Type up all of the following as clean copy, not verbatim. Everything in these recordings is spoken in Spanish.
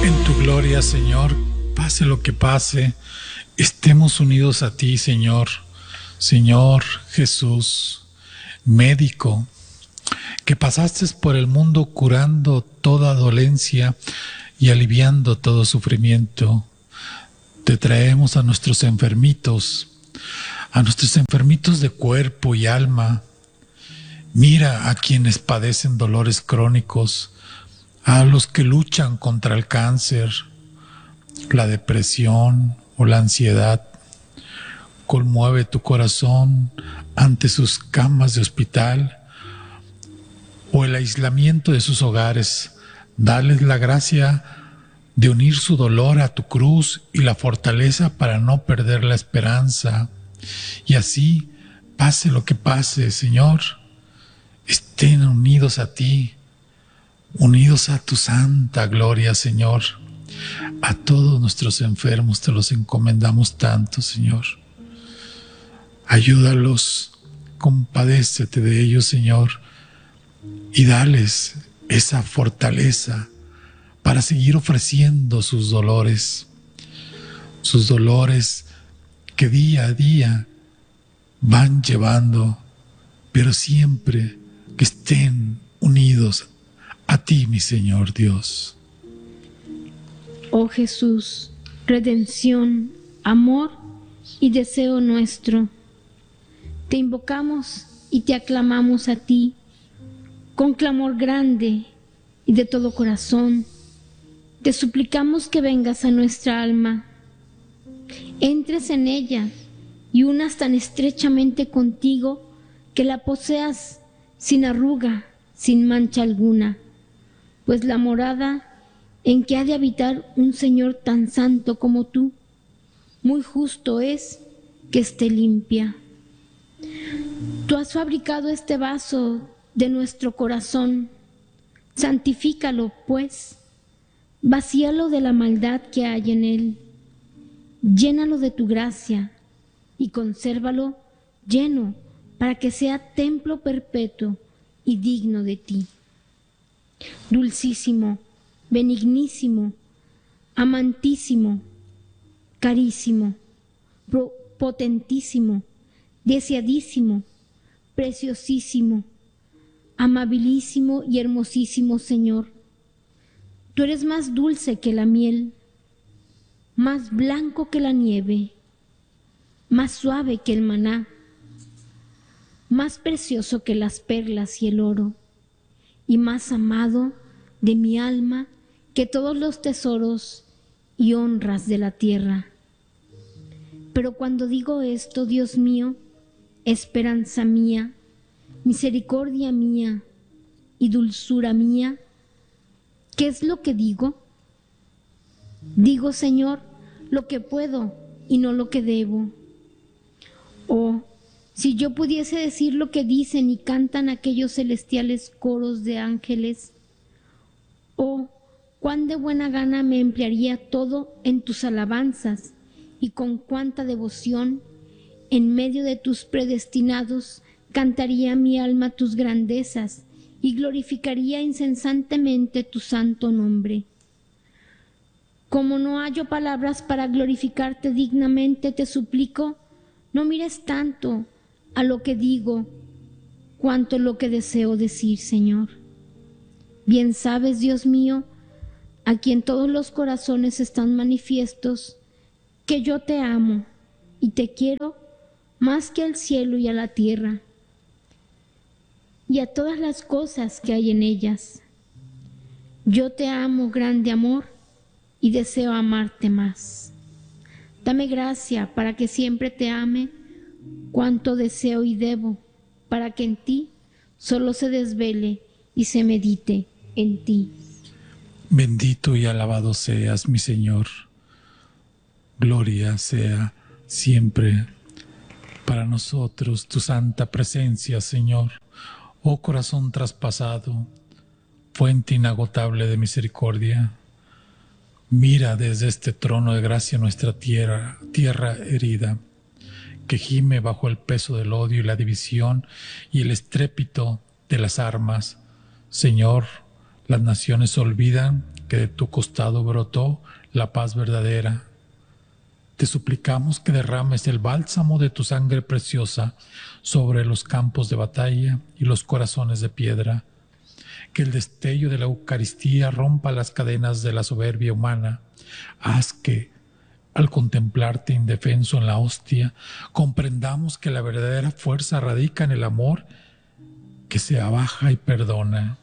En tu gloria, Señor, pase lo que pase, estemos unidos a ti, Señor. Señor Jesús, médico, que pasaste por el mundo curando toda dolencia y aliviando todo sufrimiento. Te traemos a nuestros enfermitos de cuerpo y alma. Mira a quienes padecen dolores crónicos, a los que luchan contra el cáncer, la depresión o la ansiedad. Conmueve tu corazón ante sus camas de hospital o el aislamiento de sus hogares. Dales la gracia de unir su dolor a tu cruz y la fortaleza para no perder la esperanza. Y así, pase lo que pase, Señor, estén unidos a ti, unidos a tu santa gloria, Señor. A todos nuestros enfermos te los encomendamos tanto, Señor. Ayúdalos, compadécete de ellos, Señor, y dales esa fortaleza para seguir ofreciendo sus dolores que día a día van llevando, pero siempre que estén unidos a ti, mi Señor Dios. Oh Jesús, redención, amor y deseo nuestro, te invocamos y te aclamamos a ti con clamor grande y de todo corazón. Te suplicamos que vengas a nuestra alma, entres en ella y unas tan estrechamente contigo que la poseas sin arruga, sin mancha alguna, pues la morada en que ha de habitar un Señor tan santo como tú, muy justo es que esté limpia. Tú has fabricado este vaso de nuestro corazón, santifícalo, pues, vacíalo de la maldad que hay en él, llénalo de tu gracia y consérvalo lleno para que sea templo perpetuo y digno de ti. Dulcísimo, benignísimo, amantísimo, carísimo, potentísimo, deseadísimo, preciosísimo, amabilísimo y hermosísimo Señor. Tú eres más dulce que la miel, más blanco que la nieve, más suave que el maná, más precioso que las perlas y el oro, y más amado de mi alma que todos los tesoros y honras de la tierra. Pero cuando digo esto, Dios mío, esperanza mía, misericordia mía y dulzura mía, ¿qué es lo que digo? Digo, Señor, lo que puedo y no lo que debo. Oh, si yo pudiese decir lo que dicen y cantan aquellos celestiales coros de ángeles, oh, cuán de buena gana me emplearía todo en tus alabanzas y con cuánta devoción en medio de tus predestinados cantaría mi alma tus grandezas y glorificaría incesantemente tu santo nombre. Como no hallo palabras para glorificarte dignamente, te suplico, no mires tanto a lo que digo, cuanto lo que deseo decir, Señor. Bien sabes, Dios mío, a quien todos los corazones están manifiestos, que yo te amo y te quiero más que al cielo y a la tierra, y a todas las cosas que hay en ellas. Yo te amo, grande amor, y deseo amarte más. Dame gracia para que siempre te ame cuanto deseo y debo, para que en ti solo se desvele y se medite en ti. Bendito y alabado seas, mi Señor. Gloria sea siempre para nosotros tu santa presencia, Señor. Oh corazón traspasado, fuente inagotable de misericordia, mira desde este trono de gracia nuestra tierra herida, que gime bajo el peso del odio y la división y el estrépito de las armas. Señor, las naciones olvidan que de tu costado brotó la paz verdadera. Te suplicamos que derrames el bálsamo de tu sangre preciosa sobre los campos de batalla y los corazones de piedra, que el destello de la Eucaristía rompa las cadenas de la soberbia humana. Haz que, al contemplarte indefenso en la hostia, comprendamos que la verdadera fuerza radica en el amor que se abaja y perdona.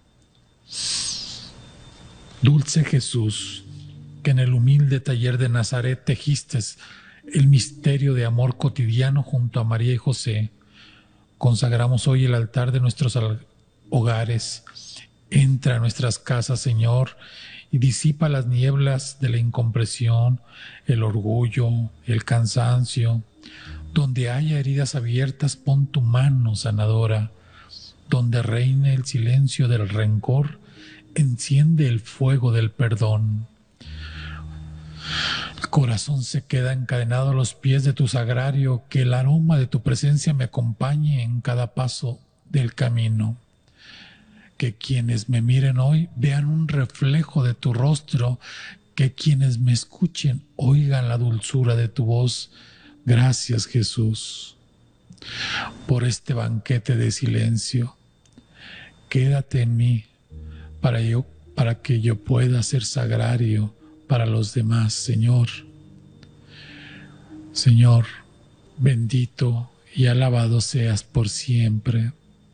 Dulce Jesús, que en el humilde taller de Nazaret tejiste el misterio de amor cotidiano junto a María y José, consagramos hoy el altar de nuestros hogares. Entra a nuestras casas, Señor, y disipa las nieblas de la incomprensión, el orgullo, el cansancio. Donde haya heridas abiertas, pon tu mano sanadora. Donde reine el silencio del rencor, enciende el fuego del perdón. El corazón se queda encadenado a los pies de tu sagrario, que el aroma de tu presencia me acompañe en cada paso del camino. Que quienes me miren hoy vean un reflejo de tu rostro, que quienes me escuchen oigan la dulzura de tu voz. Gracias, Jesús, por este banquete de silencio. Quédate en mí para que yo pueda ser sagrario para los demás, Señor. Señor, bendito y alabado seas por siempre.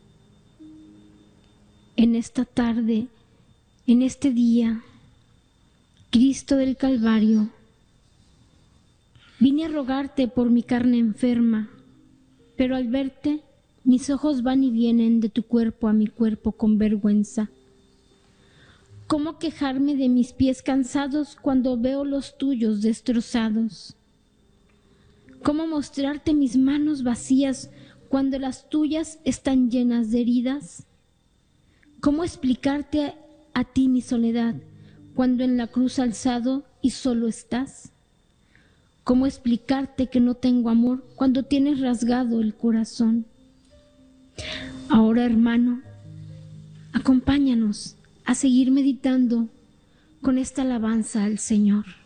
En esta tarde, en este día, Cristo del Calvario, vine a rogarte por mi carne enferma, pero al verte, mis ojos van y vienen de tu cuerpo a mi cuerpo con vergüenza. ¿Cómo quejarme de mis pies cansados cuando veo los tuyos destrozados? ¿Cómo mostrarte mis manos vacías cuando las tuyas están llenas de heridas? ¿Cómo explicarte a ti mi soledad cuando en la cruz alzado y solo estás? ¿Cómo explicarte que no tengo amor cuando tienes rasgado el corazón? Ahora, hermano, acompáñanos a seguir meditando con esta alabanza al Señor.